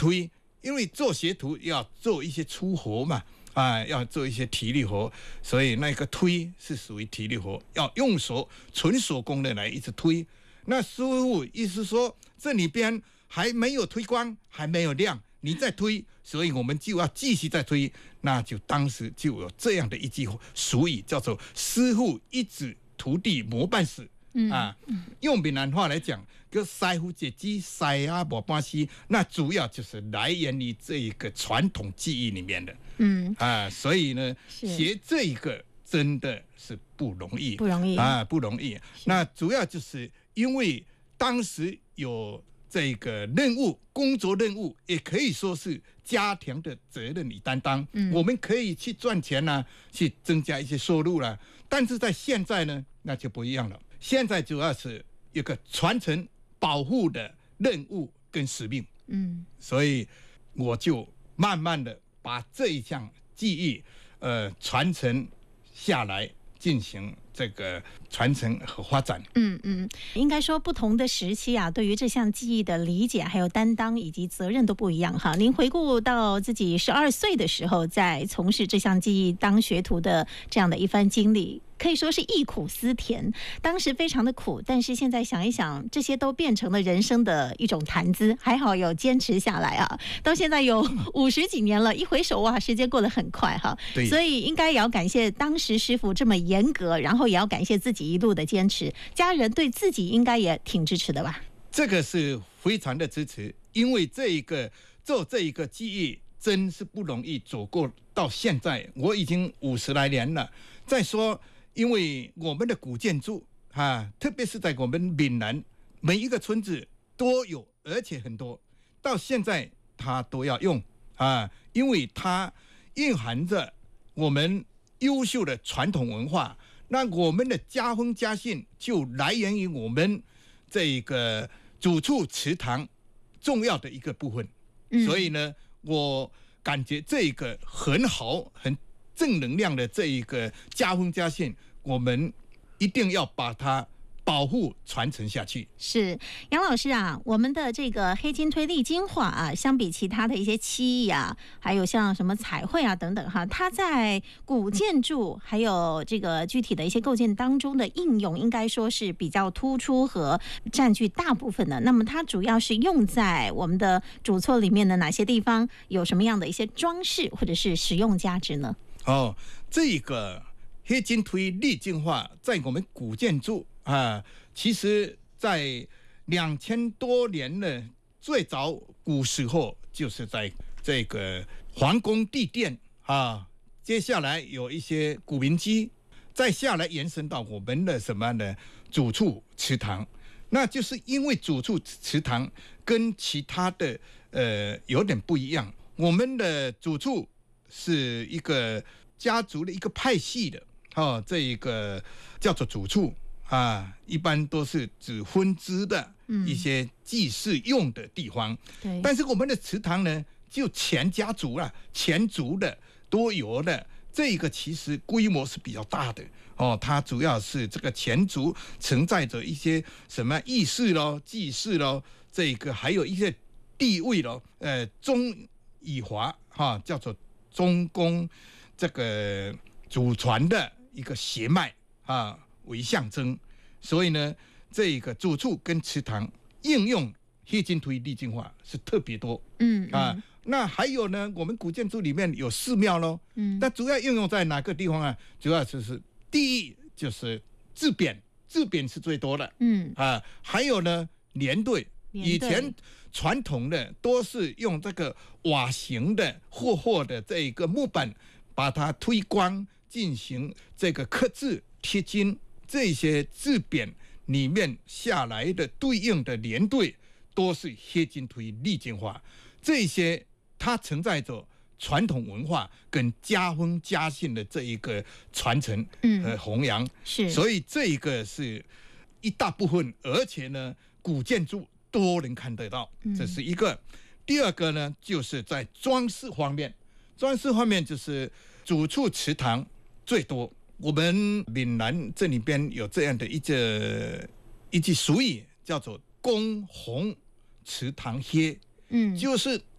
推，因为做学徒要做一些粗活嘛，要做一些体力活，所以那个推是属于体力活，要用手纯手工的来一直推。那师傅意思说，这里边还没有推光，还没有亮，你再推，所以我们就要继续再推。那就当时就有这样的一句俗语，叫做师傅一指徒弟磨半死。用闽南话来讲，叫师傅一指师啊磨半死，那主要就是来源于这一个传统技艺里面的。所以呢，学这一个真的是不容易，不容易。那主要就是因为当时有这个任务，工作任务，也可以说是家庭的责任与担当。我们可以去赚钱啊，去增加一些收入啦。但是在现在呢，那就不一样了。现在主要是一个传承保护的任务跟使命。所以我就慢慢的把这一项技艺传承下来，进行这个传承和发展。 应该说不同的时期啊，对于这项技艺的理解还有担当以及责任都不一样哈。您回顾到自己12岁的时候，在从事这项技艺当学徒的这样的一番经历，可以说是忆苦思甜，当时非常的苦，但是现在想一想，这些都变成了人生的一种谈资，还好有坚持下来啊！到现在有50几年了，一回首哇，时间过得很快哈。所以应该也要感谢当时师傅这么严格，然后也要感谢自己一路的坚持，家人对自己应该也挺支持的吧？ 这个是非常的支持，因为做这一个技艺真是不容易，走过到现在，我已经50来年了。再说，因为我们的古建筑特别是在我们闽南，每一个村子都有，而且很多，到现在它都要用因为它蕴含着我们优秀的传统文化。那我们的家风家训就来源于我们这个主厨祠堂重要的一个部分。所以呢，我感觉这个很好，很正能量的这一个家风家训，我们一定要把它保护传承下去。 是杨老师啊，我们的这个黑金推力金化啊，相比其他的一些漆艺啊，还有像什么彩绘啊等等哈，它在古建筑还有这个具体的一些构建当中的应用，应该说是比较突出和占据大部分的。那么它主要是用在我们的主厝里面的哪些地方？有什么样的一些装饰或者是实用价值呢？ 这个黑金推力金化在我们古建筑其实在2000多年呢，最早古时候就是在这个皇宫地殿接下来有一些古民居，再下来延伸到我们的什么呢？主厨祠堂。那就是因为主厨祠堂跟其他的有点不一样，我们的主厨是一个家族的一个派系的这一个叫做主厨一般都是指分支的一些祭祀用的地方。但是我们的祠堂呢，就全家族啦，全族的都有的。这个其实规模是比较大的它主要是这个全族承载着一些什么仪式咯、祭祀咯，这个还有一些地位咯，宗以华叫做中宫这个祖传的一个血脉为象征。所以呢，这个主厨跟祠堂应用黑金推力金化是特别多。那还有呢，我们古建筑里面有寺庙咯。那主要应用在哪个地方啊？主要就是第一就是制匾，制匾是最多的。还有呢连队，以前传统的都是用这个瓦形的厚的这个木板，把它推光进行这个刻字贴金。这些制匾里面下来的对应的连队都是黑金推力金化，这些它承载着传统文化跟家风家训的这一个传承和弘扬。所以这一个是一大部分，而且呢古建筑都能看得到，这是一个。第二个呢，就是在装饰方面，就是主厨祠堂最多。我们闽南这里边有这样的一句俗语，叫做公红祠堂黑。就是